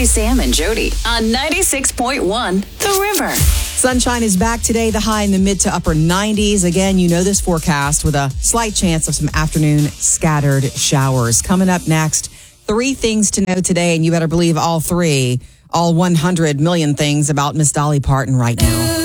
Jesse, Sam, and Jody on 96.1 The River. Sunshine is back today, the high in the mid to upper 90s. Again, you know this forecast with a slight chance of some afternoon scattered showers. Coming up next, 3 things to know today, and you better believe all 100 million things about Miss Dolly Parton right now.